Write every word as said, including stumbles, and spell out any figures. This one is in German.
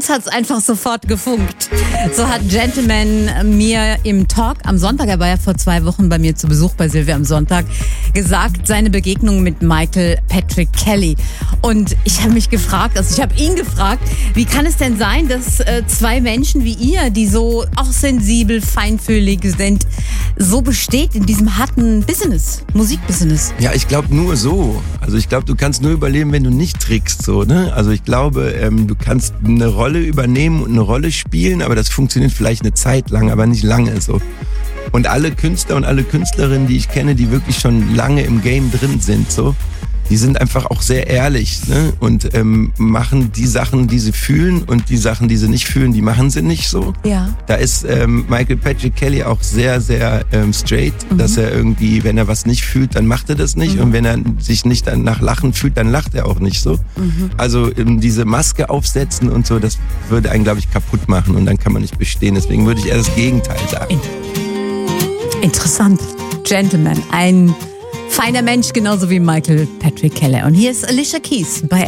uns hat's einfach sofort gefunkt. So hat Gentleman mir im Talk am Sonntag, er war ja vor zwei Wochen bei mir zu Besuch bei Silvia am Sonntag, gesagt, seine Begegnung mit Michael Patrick Kelly. Und ich habe mich gefragt, also ich habe ihn gefragt, wie kann es denn sein, dass äh, zwei Menschen wie ihr, die so auch sensibel, feinfühlig sind, so besteht in diesem harten Business, Musikbusiness? Ja, ich glaube nur so. Also ich glaube, du kannst nur überleben, wenn du nicht trickst, so, ne? Also ich glaube, ähm, du kannst eine Rolle übernehmen und eine Rolle spielen, aber das funktioniert vielleicht eine Zeit lang, aber nicht lange, so. Und alle Künstler und alle Künstlerinnen, die ich kenne, die wirklich schon lange im Game drin sind, so, die sind einfach auch sehr ehrlich, ne? Und ähm, machen die Sachen, die sie fühlen, und die Sachen, die sie nicht fühlen, die machen sie nicht so. Ja. Da ist ähm, Michael Patrick Kelly auch sehr, sehr ähm, straight, mhm. dass er irgendwie, wenn er was nicht fühlt, dann macht er das nicht. Mhm. Und wenn er sich nicht nach Lachen fühlt, dann lacht er auch nicht so. Mhm. Also ähm, diese Maske aufsetzen und so, das würde einen, glaube ich, kaputt machen, und dann kann man nicht bestehen. Deswegen würde ich eher das Gegenteil sagen. Interessant. Gentleman, ein feiner Mensch, genauso wie Michael Patrick Kelly. Und hier ist Alicia Keys bei